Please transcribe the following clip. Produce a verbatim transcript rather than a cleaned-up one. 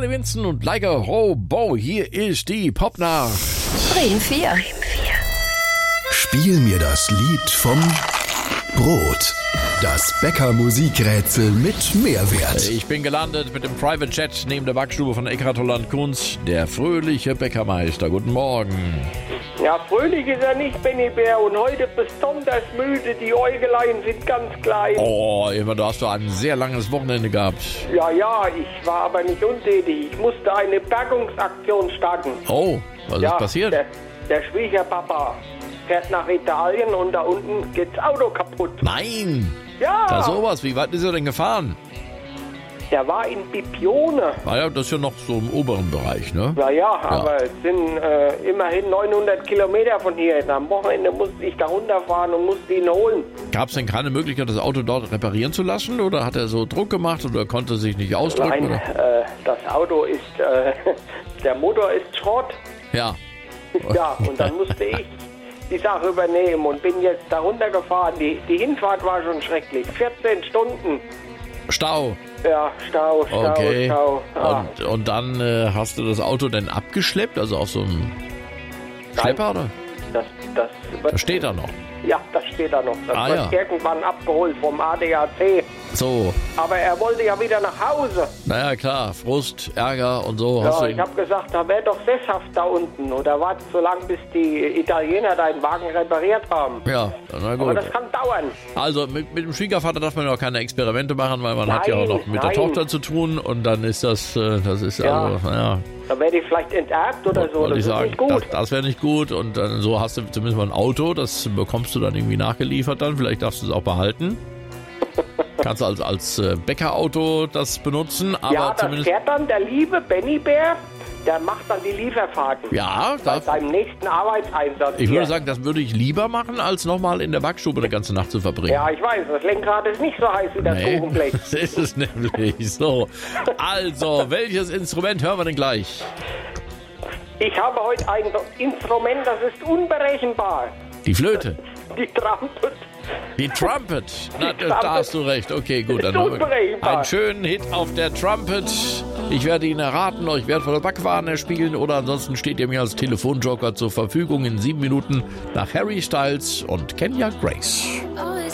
Harley Winston und Like a Hobo. Hier ist die Popnacht. Bremen vier. Spiel mir das Lied vom Brot. Das Bäcker-Musikrätsel mit Mehrwert. Ich bin gelandet mit dem Private Jet neben der Backstube von Eckhard Holland Kunz, der fröhliche Bäckermeister. Guten Morgen. Ja, fröhlich ist er nicht, Benny Bär, und heute besonders müde. Die Äugelein sind ganz klein. Oh, immer, du hast doch ein sehr langes Wochenende gehabt. Ja, ja, ich war aber nicht untätig. Ich musste eine Bergungsaktion starten. Oh, was ja, ist passiert? Der, der Schwiegerpapa fährt nach Italien und da unten geht das Auto kaputt. Nein! Ja! Da sowas, wie weit ist er denn gefahren? Der war in Bipione. Naja, das ist ja noch so im oberen Bereich, ne? Ja, ja, aber es sind äh, immerhin neunhundert Kilometer von hier. Am Wochenende musste ich da runterfahren und musste ihn holen. Gab es denn keine Möglichkeit, das Auto dort reparieren zu lassen? Oder hat er so Druck gemacht oder konnte sich nicht ausdrücken? Nein, äh, das Auto ist, äh, der Motor ist Schrott. Ja. Ja, und dann musste ich die Sache übernehmen und bin jetzt da runtergefahren. Die, die Hinfahrt war schon schrecklich. vierzehn Stunden. Stau. Ja, Stau, Stau, Okay. Stau. Ah. Und, und dann äh, hast du das Auto denn abgeschleppt, also auf so einem Schlepper, oder? Das, das, wird, Das steht da noch. Ja, das steht da noch. Das Ah, wird ja. irgendwann abgeholt vom A D A C. So, Aber er wollte ja wieder nach Hause. naja, klar, Frust, Ärger und so. Hast Ja, du ich ihn, habe gesagt, da wäre doch sesshaft da unten. Oder wartet so lange, bis die Italiener deinen Wagen repariert haben. ja, na Aber gut. das kann dauern. Also mit, mit dem Schwiegervater darf man ja auch keine Experimente machen, weil man Nein, hat ja auch noch mit der nein. Tochter zu tun und dann ist das, äh, das ist Ja. also, naja, Da werde ich vielleicht enterbt oder so. wollte Das ich ist sagen, nicht gut. das, das wäre nicht gut und dann, so hast du zumindest mal ein Auto, das bekommst du dann irgendwie nachgeliefert dann, vielleicht darfst du es auch behalten. Kannst du als, als äh, Bäckerauto das benutzen, aber ja, das zumindest... fährt dann der liebe Benny Bär, der macht dann die Lieferfahrten. Ja, Bei das, seinem nächsten Arbeitseinsatz. ich hier. würde sagen, das würde ich lieber machen, als nochmal in der Backstube eine ganze Nacht zu verbringen. Ja, ich weiß, das Lenkrad ist nicht so heiß wie das Nee, Kuchenblech. das ist es nämlich so. Also, welches Instrument hören wir denn gleich? Ich habe heute ein Instrument, das ist unberechenbar. Die Flöte. Die Trumpet. Die Trumpet. Na, Die da Trumpet. hast du recht. Okay, gut. Ist Dann haben wir unberechenbar. einen schönen Hit auf der Trumpet. Ich werde ihn erraten, euch wertvolle Backwaren erspielen oder ansonsten steht ihr mir als Telefonjoker zur Verfügung in sieben Minuten nach Harry Styles und Kenya Grace.